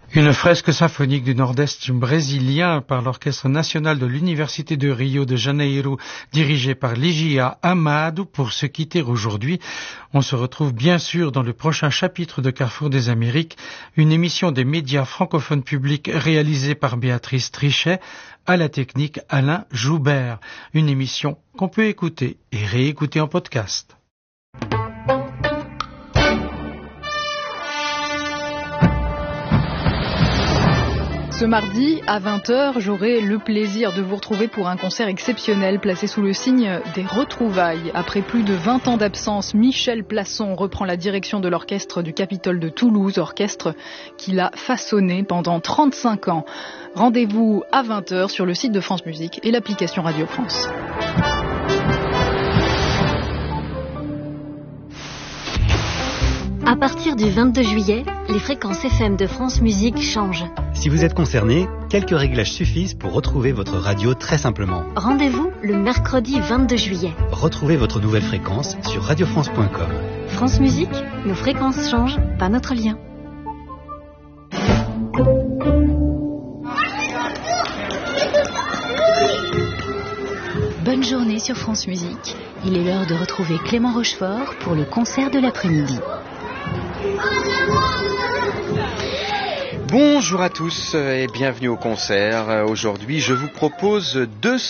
Une fresque symphonique du nord-est brésilien par l'Orchestre national de l'Université de Rio de Janeiro, dirigé par Ligia Amado. Pour se quitter aujourd'hui, on se retrouve bien sûr dans le prochain chapitre de Carrefour des Amériques, une émission des médias francophones publics réalisée par Béatrice Trichet, à la technique Alain Joubert. Une émission qu'on peut écouter et réécouter en podcast. Ce mardi, à 20h, j'aurai le plaisir de vous retrouver pour un concert exceptionnel placé sous le signe des retrouvailles. Après plus de 20 ans d'absence, Michel Plasson reprend la direction de l'orchestre du Capitole de Toulouse, orchestre qu'il a façonné pendant 35 ans. Rendez-vous à 20h sur le site de France Musique et l'application Radio France. À partir du 22 juillet, les fréquences FM de France Musique changent. Si vous êtes concerné, quelques réglages suffisent pour retrouver votre radio très simplement. Rendez-vous le mercredi 22 juillet. Retrouvez votre nouvelle fréquence sur radiofrance.com. France Musique, nos fréquences changent, pas notre lien. Bonne journée sur France Musique. Il est l'heure de retrouver Clément Rochefort pour le concert de l'après-midi. Bonjour à tous et bienvenue au concert. Aujourd'hui, je vous propose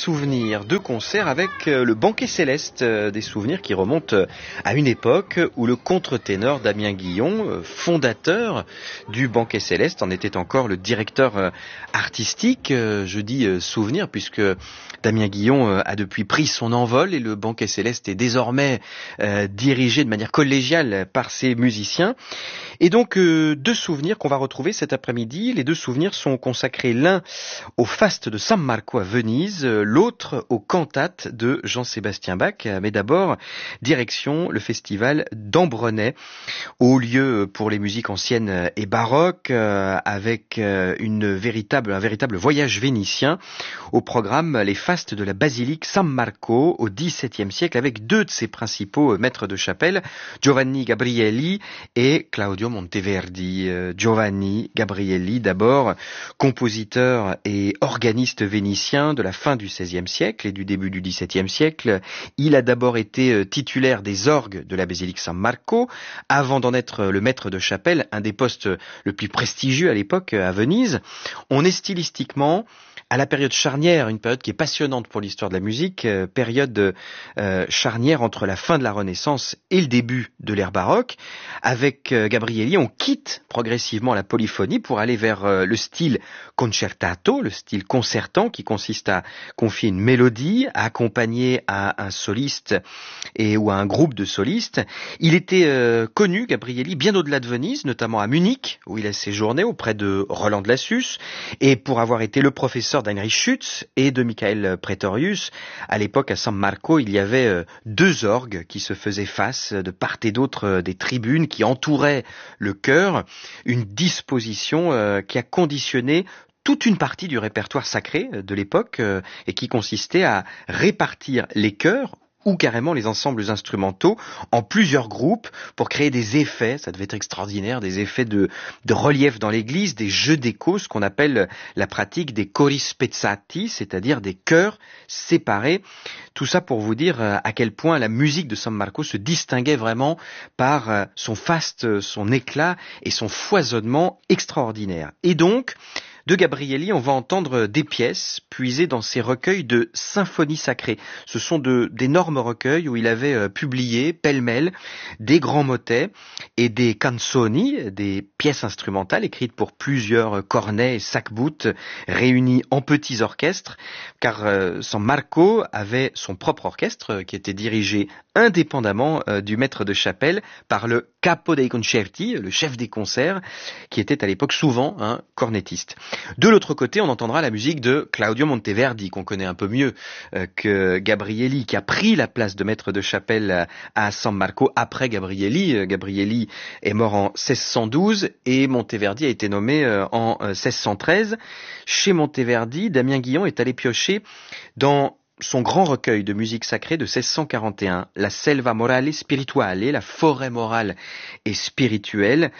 deux concerts avec le Banquet Céleste, des souvenirs qui remontent à une époque où le contre-ténor Damien Guillon, fondateur du Banquet Céleste, en était encore le directeur artistique. Je dis souvenir puisque Damien Guillon a depuis pris son envol et le Banquet Céleste est désormais dirigé de manière collégiale par ses musiciens. Et donc, deux souvenirs qu'on va retrouver cet après-midi. Les deux souvenirs sont consacrés l'un au faste de San Marco à Venise, l'autre aux cantates de Jean-Sébastien Bach. Mais d'abord, direction le festival d'Ambronay, haut lieu pour les musiques anciennes et baroques, avec un véritable voyage vénitien. Au programme, les fastes de la basilique San Marco au XVIIe siècle, avec deux de ses principaux maîtres de chapelle, Giovanni Gabrieli et Claudio Monteverdi. Giovanni Gabrieli, d'abord, compositeur et organiste vénitien de la fin du XVIe siècle et du début du XVIIe siècle. Il a d'abord été titulaire des orgues de la basilique San Marco, avant d'en être le maître de chapelle, un des postes le plus prestigieux à l'époque à Venise. On est stylistiquement à la période charnière, une période qui est passionnante pour l'histoire de la musique, période charnière entre la fin de la Renaissance et le début de l'ère baroque. Avec Gabrieli, on quitte progressivement la polyphonie pour aller vers le style concertato, le style concertant qui consiste à confier une mélodie, à accompagner à un soliste ou à un groupe de solistes. Il était connu, Gabrieli, bien au-delà de Venise, notamment à Munich, où il a séjourné auprès de Roland de Lassus, et pour avoir été le professeur d'Heinrich Schütz et de Michael Praetorius. À l'époque, à San Marco, il y avait deux orgues qui se faisaient face de part et d'autre des tribunes qui entouraient le chœur, une disposition qui a conditionné toute une partie du répertoire sacré de l'époque et qui consistait à répartir les chœurs ou carrément les ensembles instrumentaux en plusieurs groupes pour créer des effets, ça devait être extraordinaire, des effets de relief dans l'église, des jeux d'écho, ce qu'on appelle la pratique des cori spezzati, c'est-à-dire des chœurs séparés. Tout ça pour vous dire à quel point la musique de San Marco se distinguait vraiment par son faste, son éclat et son foisonnement extraordinaire. Et donc, de Gabrieli, on va entendre des pièces puisées dans ses recueils de symphonies sacrées. Ce sont d'énormes recueils où il avait publié, pêle-mêle, des grands motets et des canzoni, des pièces instrumentales écrites pour plusieurs cornets et sac-bout réunis en petits orchestres, car San Marco avait son propre orchestre qui était dirigé indépendamment du maître de chapelle par le capo dei concerti, le chef des concerts, qui était à l'époque souvent un cornettiste. De l'autre côté, on entendra la musique de Claudio Monteverdi, qu'on connaît un peu mieux que Gabrieli, qui a pris la place de maître de chapelle à San Marco après Gabrieli. Gabrieli est mort en 1612 et Monteverdi a été nommé en 1613. Chez Monteverdi, Damien Guillon est allé piocher dans son grand recueil de musique sacrée de 1641, La selva morale spirituale, la forêt morale et spirituelle,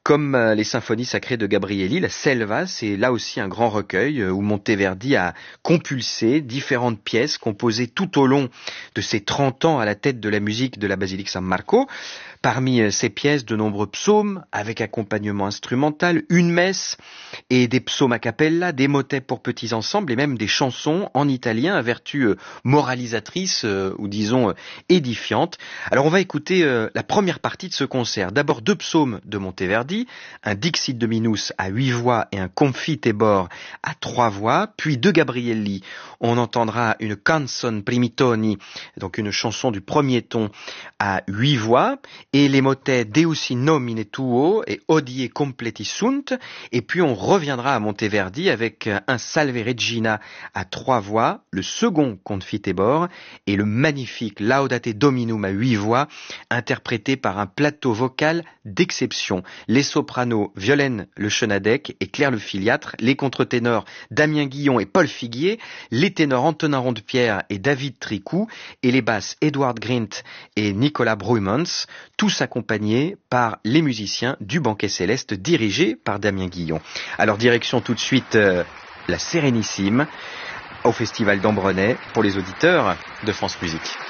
Comme les symphonies sacrées de Gabrieli, la Selva, c'est là aussi un grand recueil où Monteverdi a compulsé différentes pièces composées tout au long de ses 30 ans à la tête de la musique de la basilique San Marco. Parmi ces pièces, de nombreux psaumes avec accompagnement instrumental, une messe et des psaumes a cappella, des motets pour petits ensembles et même des chansons en italien à vertu moralisatrice ou disons édifiante. Alors on va écouter la première partie de ce concert. D'abord 2 psaumes de Monteverdi, un Dixit Dominus à 8 voix et un Confitebor à 3 voix, puis de Gabrieli. On entendra une Canzon Primitoni, donc une chanson du premier ton à 8 voix, et les motets Deus in nomine tuo et Hodie completi sunt, et puis on reviendra à Monteverdi avec un Salve Regina à 3 voix, le second Confitebor et le magnifique Laudate Dominum à 8 voix, interprété par un plateau vocal d'exception. Les sopranos Violaine Le Chenadec et Claire Le Filiatre, les contre-ténors Damien Guillon et Paul Figuier, les ténors Antonin Rondepierre et David Tricou, et les basses Edward Grint et Nicolas Broumans, tous accompagnés par les musiciens du Banquet Céleste dirigé par Damien Guillon. Alors direction tout de suite la Sérénissime au Festival d'Ambronay pour les auditeurs de France Musique.